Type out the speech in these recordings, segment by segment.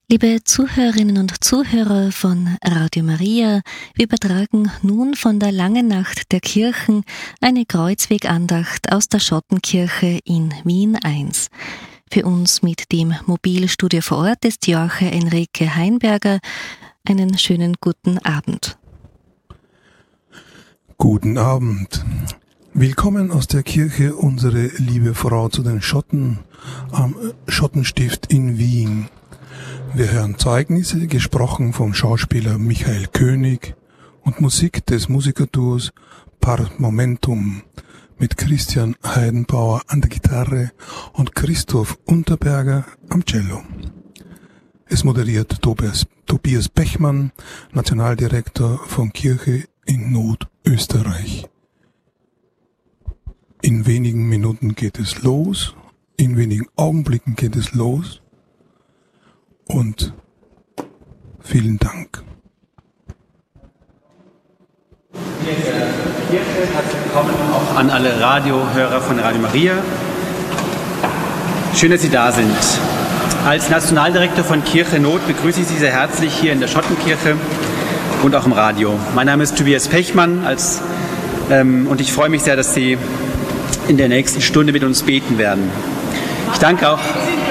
Liebe Zuhörerinnen und Zuhörer von Radio Maria, wir übertragen nun von der Langen Nacht der Kirchen eine Kreuzwegandacht aus der Schottenkirche in Wien I. Für uns mit dem Mobilstudio vor Ort ist Jorge Enrique Heinberger. Einen schönen guten Abend. Guten Abend. Willkommen aus der Kirche Unsere Liebe Frau zu den Schotten am Schottenstift in Wien. Wir hören Zeugnisse, gesprochen vom Schauspieler Michael König und Musik des Musikerduos Par Momentum mit Christian Heidenbauer an der Gitarre und Christoph Unterberger am Cello. Es moderiert Tobias Pechmann, Nationaldirektor von Kirche in Not Österreich. In wenigen Minuten geht es los, in wenigen Augenblicken geht es los. Und vielen Dank. Herzlich willkommen auch an alle Radiohörer von Radio Maria. Schön, dass Sie da sind. Als Nationaldirektor von Kirche Not begrüße ich Sie sehr herzlich hier in der Schottenkirche und auch im Radio. Mein Name ist Tobias Pechmann und ich freue mich sehr, dass Sie in der nächsten Stunde mit uns beten werden. Ich danke auch...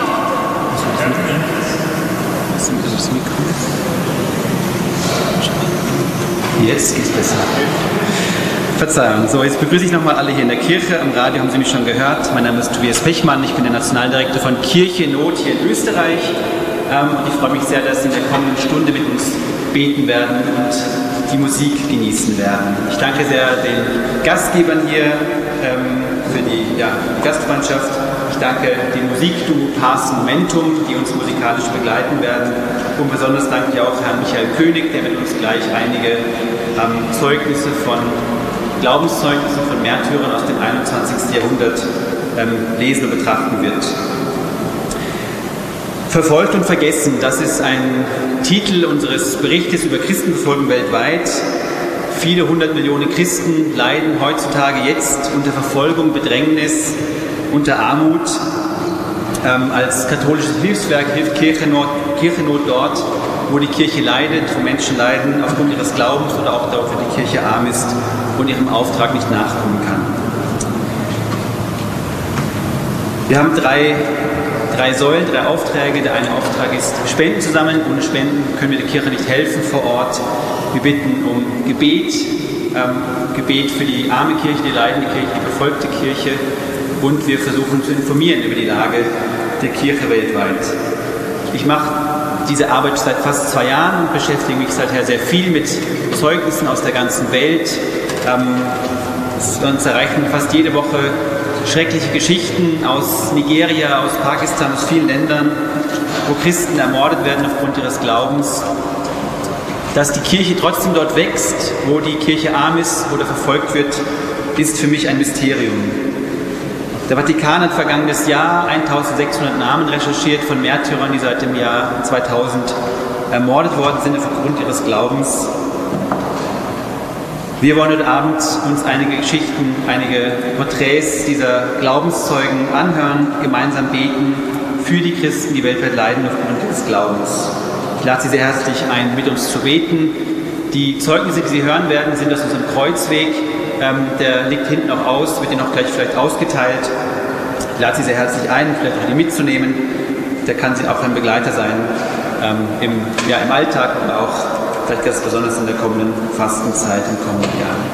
Jetzt geht's besser. Verzeihung. So, jetzt begrüße ich nochmal alle hier in der Kirche. Am Radio haben Sie mich schon gehört. Mein Name ist Tobias Pechmann. Ich bin der Nationaldirektor von Kirche in Not hier in Österreich. Und ich freue mich sehr, dass Sie in der kommenden Stunde mit uns beten werden und die Musik genießen werden. Ich danke sehr den Gastgebern hier für die Gastfreundschaft. Ich danke dem Musikduo Par Momentum, die uns musikalisch begleiten werden. Und besonders danke ich auch Herrn Michael König, der mit uns gleich einige Glaubenszeugnisse von Märtyrern aus dem 21. Jahrhundert lesen und betrachten wird. Verfolgt und vergessen, das ist ein Titel unseres Berichtes über Christenverfolgung weltweit. Viele 100 Millionen Christen leiden heutzutage jetzt unter Verfolgung, Bedrängnis, unter Armut. Als katholisches Hilfswerk hilft Kirchennot dort, wo die Kirche leidet, wo Menschen leiden aufgrund ihres Glaubens oder auch dort, wo die Kirche arm ist und ihrem Auftrag nicht nachkommen kann. Wir haben drei Säulen, 3 Aufträge. Der eine Auftrag ist Spenden zu sammeln. Ohne Spenden können wir der Kirche nicht helfen vor Ort. Wir bitten um Gebet, Gebet für die arme Kirche, die leidende Kirche, die verfolgte Kirche. Und wir versuchen zu informieren über die Lage der Kirche weltweit. Ich mache diese Arbeit seit fast 2 Jahren und beschäftige mich seither sehr viel mit Zeugnissen aus der ganzen Welt. Uns erreichen fast jede Woche schreckliche Geschichten aus Nigeria, aus Pakistan, aus vielen Ländern, wo Christen ermordet werden aufgrund ihres Glaubens. Dass die Kirche trotzdem dort wächst, wo die Kirche arm ist oder verfolgt wird, ist für mich ein Mysterium. Der Vatikan hat vergangenes Jahr 1600 Namen recherchiert von Märtyrern, die seit dem Jahr 2000 ermordet worden sind aufgrund ihres Glaubens. Wir wollen heute Abend uns einige Geschichten, einige Porträts dieser Glaubenszeugen anhören, gemeinsam beten für die Christen, die weltweit leiden aufgrund ihres Glaubens. Ich lade Sie sehr herzlich ein, mit uns zu beten. Die Zeugnisse, die Sie hören werden, sind aus unserem Kreuzweg. Der liegt hinten auch aus, wird Ihnen auch gleich vielleicht ausgeteilt. Ich lade Sie sehr herzlich ein, vielleicht auch die mitzunehmen. Der kann Sie auch ein Begleiter sein im Alltag und auch vielleicht ganz besonders in der kommenden Fastenzeit im kommenden Jahr.